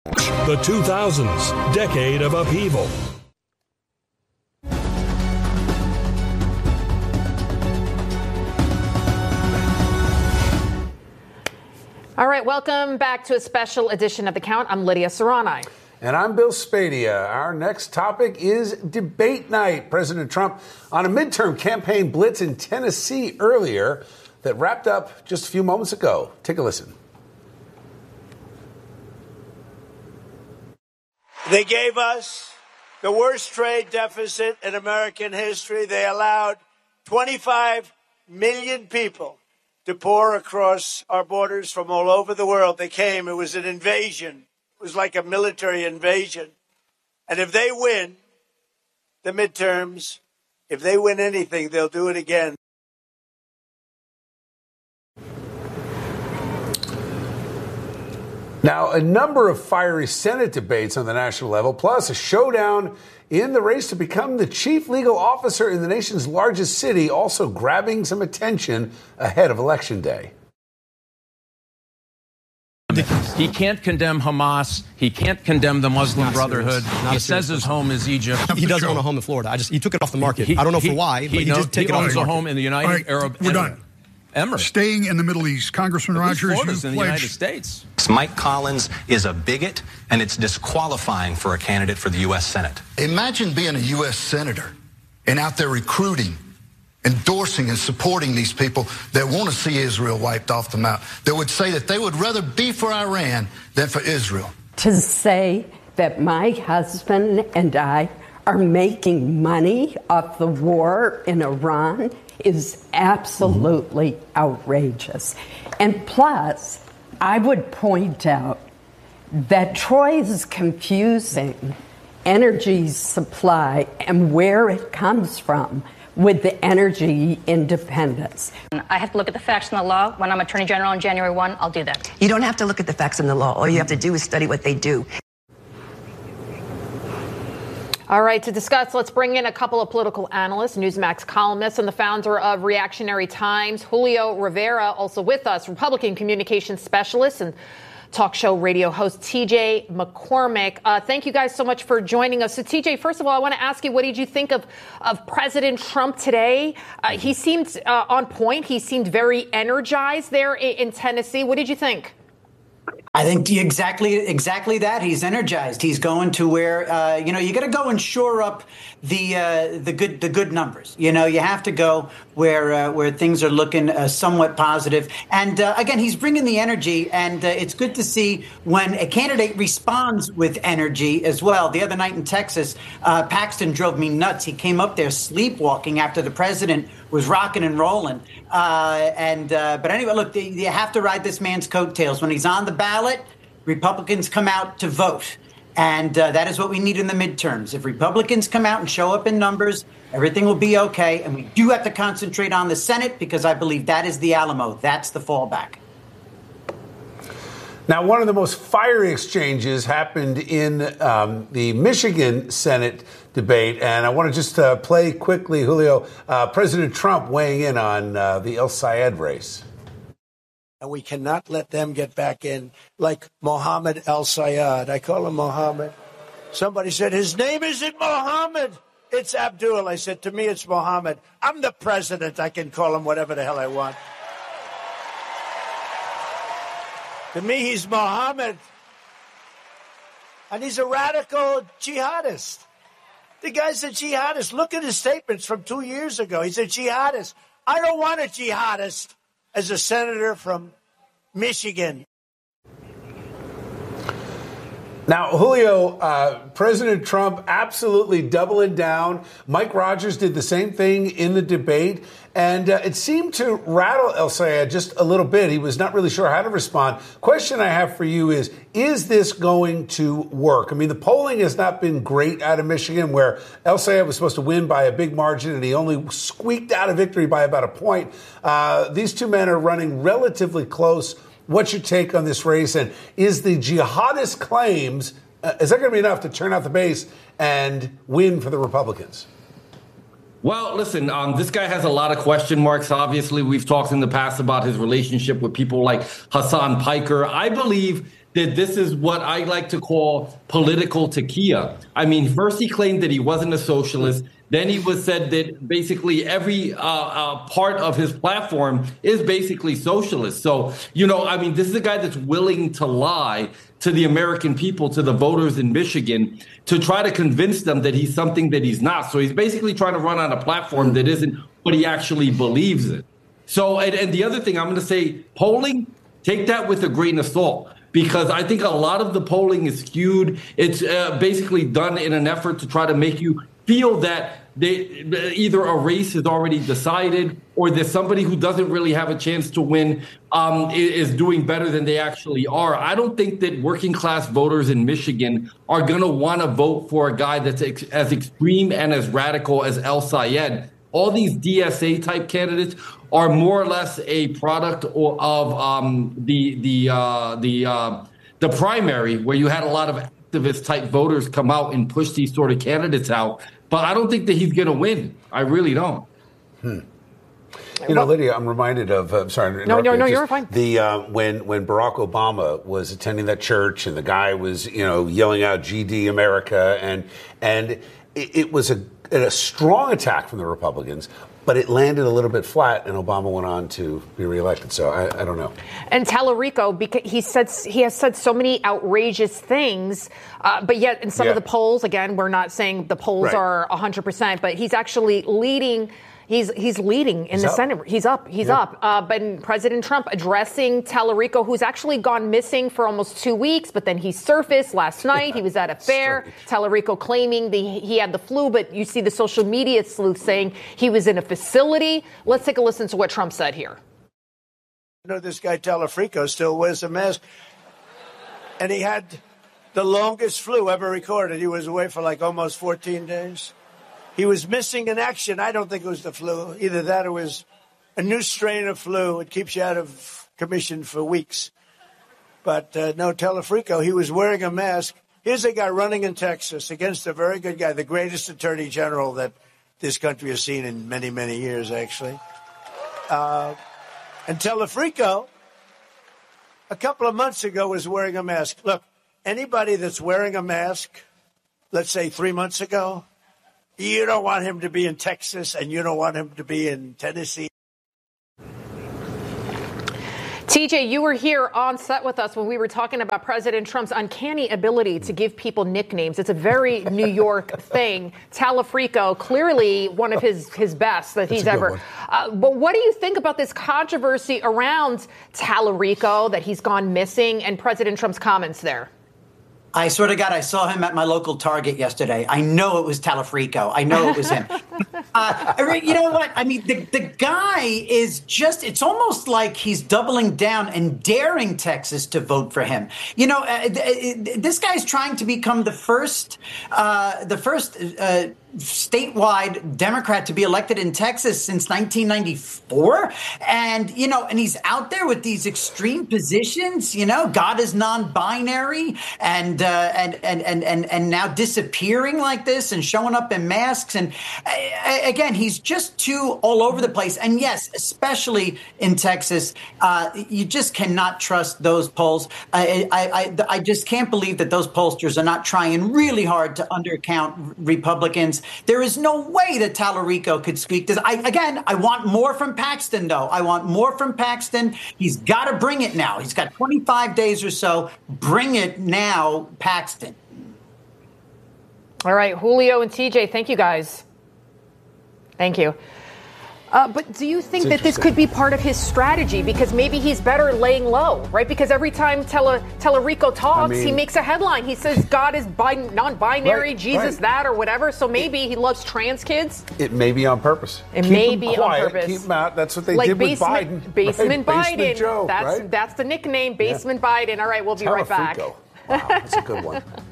The 2000s, decade of upheaval. All right, welcome back to a special edition of The Count. I'm Lydia Serrani. And I'm Bill Spadia. Our next topic is debate night. President Trump on a midterm campaign blitz in Tennessee earlier that wrapped up just a few moments ago. Take a listen. They gave us the worst trade deficit in American history. They allowed 25 million people to pour across our borders from all over the world. They came. It was an invasion. It was like a military invasion. And if they win the midterms, if they win anything, they'll do it again. Now, a number of fiery Senate debates on the national level, plus a showdown in the race to become the chief legal officer in the nation's largest city, also grabbing some attention ahead of Election Day. He can't condemn Hamas. He can't condemn the Muslim Brotherhood. He says his home is Egypt. He doesn't own a home in Florida. He took it off the market. I don't know for why, but he just took it off the market. He owns a home in the United Arab Emirates. We're done. Staying in the Middle East, Congressman Rogers, Florida's in the United States. Mike Collins is a bigot, and it's disqualifying for a candidate for the U.S. Senate. Imagine being a U.S. senator and out there recruiting, endorsing and supporting these people that want to see Israel wiped off the map, that would say that they would rather be for Iran than for Israel. To say that my husband and I are making money off the war in Iran is absolutely outrageous. And plus, I would point out that Troy is confusing energy supply and where it comes from with the energy independence. I have to look at the facts and the law. When I'm Attorney General on January 1, I'll do that. You don't have to look at the facts and the law. All you have to do is study what they do. All right, to discuss, let's bring in a couple of political analysts, Newsmax columnist and the founder of Reactionary Times, Julio Rivera, also with us, Republican communications specialist and talk show radio host TJ McCormick. Thank you guys so much for joining us. So TJ, first of all, I want to ask you, what did you think of President Trump today? He seemed on point. He seemed very energized there in Tennessee. What did you think? I think exactly that. He's energized. He's going to where you got to go and shore up the good numbers. You have to go where things are looking somewhat positive. And again, he's bringing the energy, and it's good to see when a candidate responds with energy as well. The other night in Texas, Paxton drove me nuts. He came up there sleepwalking after the president was rocking and rolling. But anyway, look, you have to ride this man's coattails. When he's on the ballot, Republicans come out to vote. And that is what we need in the midterms. If Republicans come out and show up in numbers, everything will be okay. And we do have to concentrate on the Senate because I believe that is the Alamo. That's the fallback. Now, one of the most fiery exchanges happened in the Michigan Senate debate. And I want to just play quickly, Julio, President Trump weighing in on the El Sayed race. And we cannot let them get back in like Mohammed El Sayed. I call him Mohammed. Somebody said, his name isn't Mohammed. It's Abdul. I said, to me, it's Mohammed. I'm the president. I can call him whatever the hell I want. To me, he's Mohammed. And he's a radical jihadist. The guy's a jihadist. Look at his statements from 2 years ago. He's a jihadist. I don't want a jihadist as a senator from Michigan. Now, Julio, President Trump absolutely doubling down. Mike Rogers did the same thing in the debate, and it seemed to rattle El Sayed just a little bit. He was not really sure how to respond. Question I have for you is this going to work? I mean, the polling has not been great out of Michigan, where El Sayed was supposed to win by a big margin, and he only squeaked out a victory by about a point. These two men are running relatively close. What's your take on this race? And is the jihadist claims, is that going to be enough to turn out the base and win for the Republicans? Well, listen, this guy has a lot of question marks. Obviously, we've talked in the past about his relationship with people like Hassan Piker. I believe that this is what I like to call political tequila. I mean, first he claimed that he wasn't a socialist. Then he said that basically every part of his platform is basically socialist. So, I mean, this is a guy that's willing to lie to the American people, to the voters in Michigan, to try to convince them that he's something that he's not. So he's basically trying to run on a platform that isn't what he actually believes in. So, and the other thing I'm going to say, polling, take that with a grain of salt. Because I think a lot of the polling is skewed. It's basically done in an effort to try to make you feel that either a race is already decided or that somebody who doesn't really have a chance to win is doing better than they actually are. I don't think that working class voters in Michigan are going to want to vote for a guy that's as extreme and as radical as El Sayed. All these DSA type candidates are more or less a product of the primary, where you had a lot of activist type voters come out and push these sort of candidates out. But I don't think that he's going to win. I really don't. Lydia, I'm reminded of. Sorry, no, you're fine. When Barack Obama was attending that church and the guy was, yelling out "GD America," and it was a strong attack from the Republicans. But it landed a little bit flat, and Obama went on to be reelected. So I don't know. And Tallarico, because he has said so many outrageous things, but yet in some of the polls, again, we're not saying the polls are 100%, but he's actually leading. He's leading in the Senate. He's up. But President Trump addressing Tallarico, who's actually gone missing for almost 2 weeks, but then he surfaced last night. He was at a fair. Tallarico claiming he had the flu, but you see the social media sleuth saying he was in a facility. Let's take a listen to what Trump said here. This guy Tallarico still wears a mask, and he had the longest flu ever recorded. He was away for like almost 14 days. He was missing in action. I don't think it was the flu. Either that or it was a new strain of flu. It keeps you out of commission for weeks. But no, Tallarico, he was wearing a mask. Here's a guy running in Texas against a very good guy, the greatest attorney general that this country has seen in many, many years, actually. And Tallarico, a couple of months ago, was wearing a mask. Look, anybody that's wearing a mask, let's say 3 months ago, you don't want him to be in Texas, and you don't want him to be in Tennessee. TJ, you were here on set with us when we were talking about President Trump's uncanny ability to give people nicknames. It's a very New York thing. Tallarico, clearly one of his best that he's ever. But what do you think about this controversy around Tallarico, that he's gone missing, and President Trump's comments there? I swear to God, I saw him at my local Target yesterday. I know it was Tallarico. I know it was him. You know what? I mean, the guy is just, it's almost like he's doubling down and daring Texas to vote for him. This guy's trying to become the first statewide Democrat to be elected in Texas since 1994. And he's out there with these extreme positions, God is non-binary and now disappearing like this and showing up in masks. And again, he's just too all over the place. And yes, especially in Texas, you just cannot trust those polls. I just can't believe that those pollsters are not trying really hard to undercount Republicans. There is no way that Tallarico could speak this. I want more from Paxton, though. I want more from Paxton. He's got to bring it now. He's got 25 days or so. Bring it now, Paxton. All right, Julio and TJ, thank you guys. Thank you. But do you think that this could be part of his strategy? Because maybe he's better laying low, right? Because every time Tallarico talks, he makes a headline. He says God is non-binary, Jesus that, or whatever. So maybe he loves trans kids. It may be on purpose. It may be on purpose. Keep him out. That's what they did with Biden. Basement Biden. Basement Joe, that's the nickname, Basement Biden. All right, we'll be right back. Wow, that's a good one.